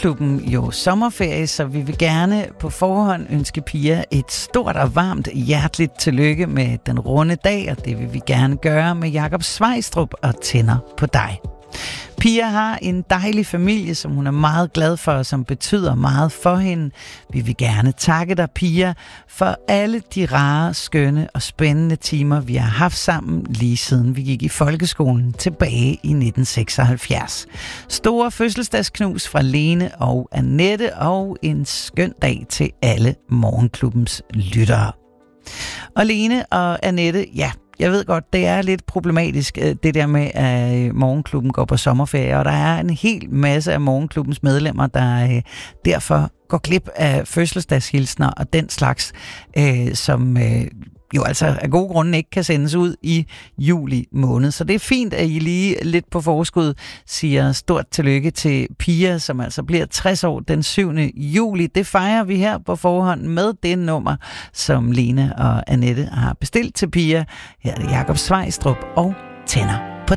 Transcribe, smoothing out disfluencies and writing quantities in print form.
Morgenklubben jo sommerferie, så vi vil gerne på forhånd ønske Pia et stort og varmt hjerteligt tillykke med den runde dag, og det vil vi gerne gøre med Jakob Svejstrup og Tænder på dig. Pia har en dejlig familie, som hun er meget glad for, og som betyder meget for hende. Vi vil gerne takke dig, Pia, for alle de rare, skønne og spændende timer, vi har haft sammen, lige siden vi gik i folkeskolen tilbage i 1976. Store fødselsdagsknus fra Lene og Annette, og en skøn dag til alle Morgenklubbens lyttere. Og Lene og Annette, ja, jeg ved godt, det er lidt problematisk, det der med, at Morgenklubben går på sommerferie, og der er en hel masse af Morgenklubbens medlemmer, der derfor går glip af fødselsdagshilsner og den slags, som jo altså af gode grunde ikke kan sendes ud i juli måned. Så det er fint, at I lige lidt på forskud siger stort tillykke til Pia, som altså bliver 60 år den 7. juli. Det fejrer vi her på forhånd med det nummer, som Lene og Annette har bestilt til Pia. Her er det Jakob Svejstrup og Tænder